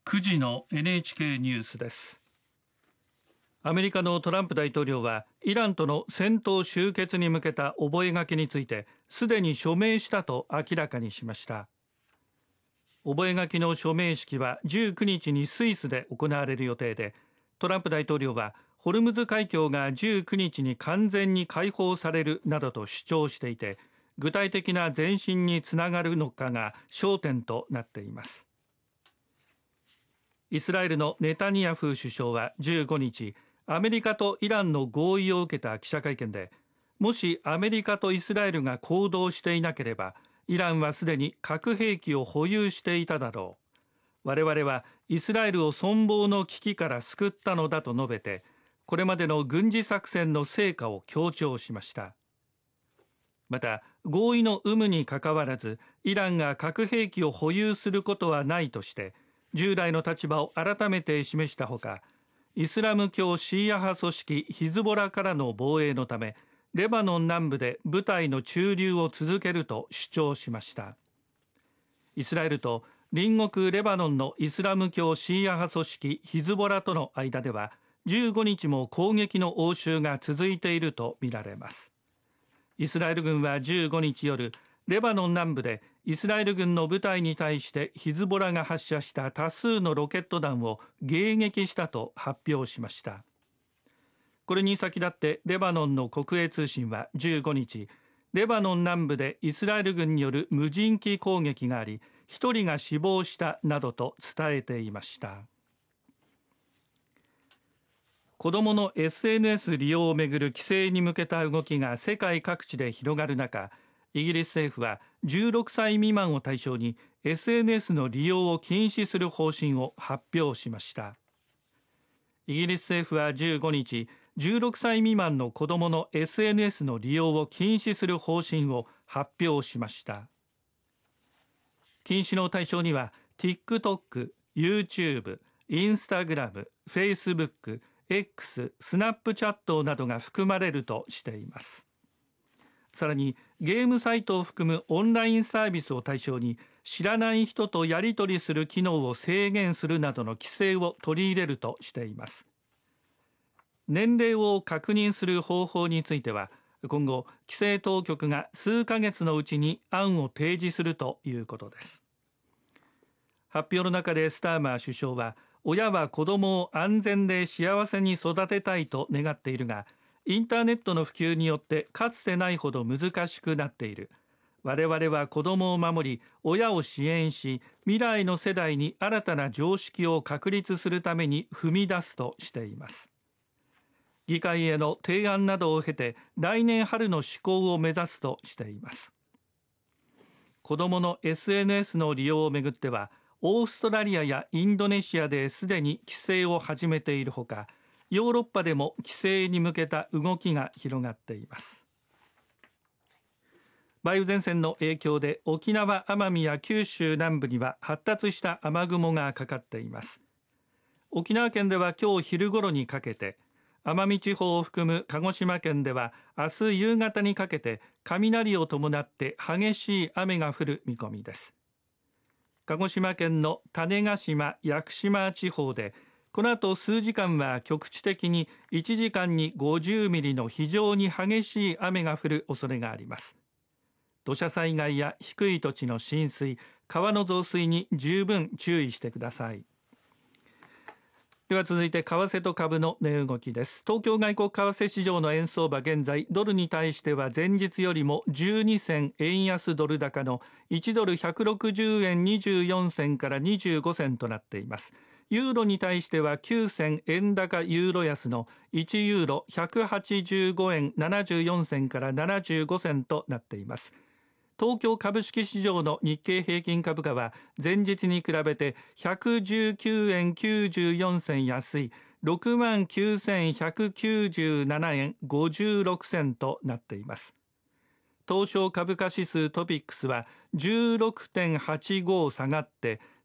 9時の NHK ニュースです。アメリカのトランプ大統領はイランとの戦闘終結に向けた覚書についてすでに署名したと明らかにしました。覚書の署名式は19日にスイスで行われる予定で、トランプ大統領はホルムズ海峡が19日に完全に解放されるなどと主張していて、具体的な前進につながるのかが焦点となっています。イスラエルのネタニヤフ首相は15日、アメリカとイランの合意を受けた記者会見で、もしアメリカとイスラエルが行動していなければ、イランはすでに核兵器を保有していただろう。我々はイスラエルを存亡の危機から救ったのだと述べて、これまでの軍事作戦の成果を強調しました。また、合意の有無にかかわらず、イランが核兵器を保有することはないとして、従来の立場を改めて示したほか、イスラム教シーア派組織ヒズボラからの防衛のため、レバノン南部で部隊の駐留を続けると主張しました。イスラエルと隣国レバノンのイスラム教シーア派組織ヒズボラとの間では、15日も攻撃の応酬が続いているとみられます。イスラエル軍は15日夜、レバノン南部でイスラエル軍の部隊に対してヒズボラが発射した多数のロケット弾を迎撃したと発表しました。これに先立ってレバノンの国営通信は15日、レバノン南部でイスラエル軍による無人機攻撃があり、1人が死亡したなどと伝えていました。子どもの SNS 利用をめぐる規制に向けた動きが世界各地で広がる中、イギリス政府は16歳未満を対象に SNS の利用を禁止する方針を発表しました。イギリス政府は15日、16歳未満の子どもの SNS の利用を禁止する方針を発表しました。禁止の対象には TikTok、YouTube、Instagram、Facebook、X、スナップチャットなどが含まれるとしています。さらにゲームサイトを含むオンラインサービスを対象に知らない人とやり取りする機能を制限するなどの規制を取り入れるとしています。年齢を確認する方法については今後規制当局が数ヶ月のうちに案を提示するということです。発表の中でスターマー首相は、親は子どもを安全で幸せに育てたいと願っているが、インターネットの普及によってかつてないほど難しくなっている。我々は子どもを守り、親を支援し、未来の世代に新たな常識を確立するために踏み出すとしています。議会への提案などを経て、来年春の施行を目指すとしています。子どもの SNS の利用をめぐっては、オーストラリアやインドネシアですでに規制を始めているほか、ヨーロッパでも規制に向けた動きが広がっています。梅雨前線の影響で沖縄・奄美や九州南部には発達した雨雲がかかっています。沖縄県では今日昼ごろにかけて、奄美地方を含む鹿児島県では明日夕方にかけて雷を伴って激しい雨が降る見込みです。鹿児島県の種子島・屋久島地方でこの後数時間は局地的に1時間に50ミリの非常に激しい雨が降る恐れがあります。土砂災害や低い土地の浸水、川の増水に十分注意してください。では続いて為替と株の値動きです。東京外国為替市場の円相場、現在ドルに対しては前日よりも12銭円安ドル高の1ドル160円24銭から25銭となっています。ユーロに対しては9銭円高ユーロ安の1ユーロ185円74銭から75銭となっています。東京株式市場の日経平均株価は前日に比べて119円94銭安い 69,197 円56銭となっています。東証株価指数トピックスは 16.85 下がって